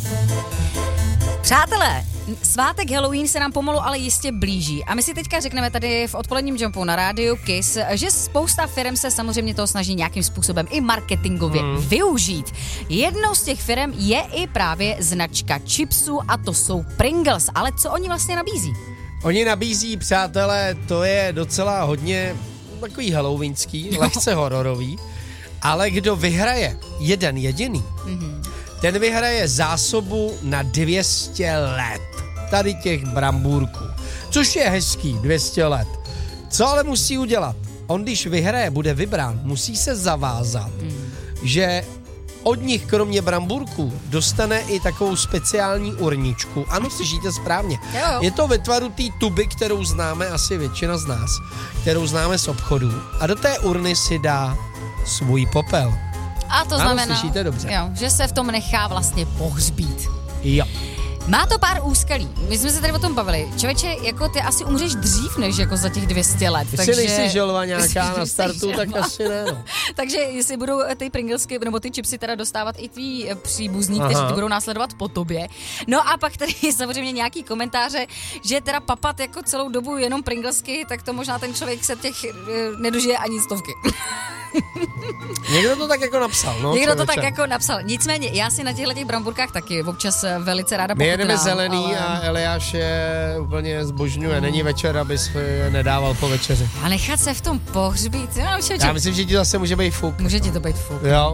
Přátelé, svátek Halloween se nám pomalu ale jistě blíží a my si teďka řekneme tady v odpoledním Jumpu na rádiu Kiss, že spousta firm se samozřejmě toho snaží nějakým způsobem i marketingově využít. Jednou z těch firm je i právě značka chipsů a to jsou Pringles, ale co oni vlastně nabízí? Oni nabízí, přátelé, to je docela hodně takový halloweenský, lehce hororový, ale kdo vyhraje jeden jediný, ten vyhraje zásobu na 200 let tady těch brambůrků, což je hezký, 200 let. Co ale musí udělat? On, když vyhraje, bude vybrán, musí se zavázat, že od nich kromě brambůrků dostane i takovou speciální urničku. Ano, slyšíte správně. Je to ve tvaru té tuby, kterou známe asi většina z nás, kterou známe z obchodu. A do té urny si dá svůj popel. A to znamená, slyšíte dobře. Jo, že se v tom nechá vlastně pohřbít. Jo. Má to pár úskalí. My jsme se tady o tom bavili. Člověče, jako ty asi umřeš dřív, než jako za těch 200 let. Jestli nejsi želva nějaká na startu, tak asi ne. No. Takže jestli budou ty Pringlesky nebo ty chipsy teda dostávat i tví příbuzní, kteří ty budou následovat po tobě. No a pak tady je samozřejmě nějaký komentáře, že teda papat jako celou dobu jenom Pringlesky, tak to možná ten člověk se těch nedožije ani 100. Někdo to tak jako napsal, no. Někdo to tak jako napsal. Nicméně, já si na těchto brambůrkách taky občas velice ráda pochutnám. My jedeme zelený, ale... a Eliáš je úplně zbožňuje. Není večer, abys je nedával po večeři. A nechat se v tom pohřbít. Já myslím, že ti zase může být fuk. Může ti to být fuk. Jo.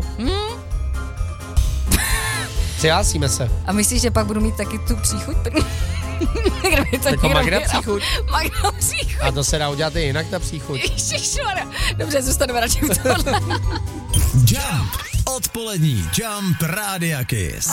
Přihlásíme se. A myslíš, že pak budu mít taky tu příchuť? Jako Magda příchuť. Magda příchuť. A to se dá udělat i jinak, ta příchuť. Ježišmarja. Dobře, zůstaneme radši u tohle. Jump. Odpolední Jump Rádia Kiss.